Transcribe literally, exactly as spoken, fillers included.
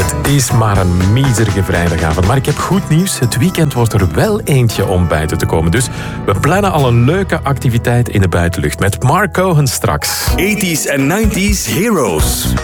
Het is maar een miserige vrijdagavond, maar ik heb goed nieuws. Het weekend wordt er wel eentje om buiten te komen. Dus we plannen al een leuke activiteit in de buitenlucht met Mark Cohen straks. eighties en nineties Heroes.